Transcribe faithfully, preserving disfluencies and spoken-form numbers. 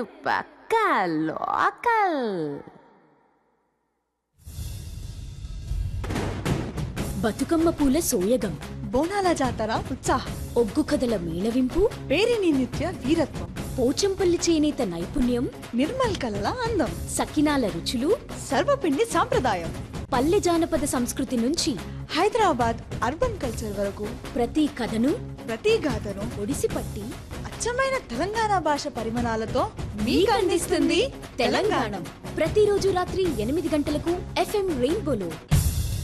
నేను పక్కా లోకల్. బతుకమ్మ పూల సోయగం, బోనాల జాతర ఉత్సాహం, ఒగ్గు కథల మేళవింపు, పేరిని నిత్య వీరత్వం, పోచంపల్లి చేనేత నైపుణ్యం, నిర్మల్ కలల అందం, సకినాల రుచులు, సర్వపిండి సాంప్రదాయం, పల్లె జానపద సంస్కృతి నుంచి హైదరాబాద్ అర్బన్ కల్చర్ వరకు ప్రతి కథను ప్రతి గాథను ఒడిసిపట్టి అచ్చమైన తెలంగాణ భాష పరిమాణాలతో మీకు అందిస్తుంది తెలంగాణ. ప్రతిరోజు రాత్రి ఎనిమిది గంటలకు ఎఫ్ఎం రెయిన్బోలో.